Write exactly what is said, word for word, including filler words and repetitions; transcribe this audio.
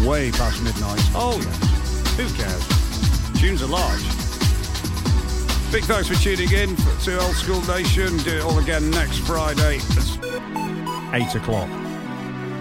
way past midnight. Oh, yes. Who cares? Tunes are large. Big thanks for tuning in to Old School Nation. Do it all again next Friday at eight o'clock.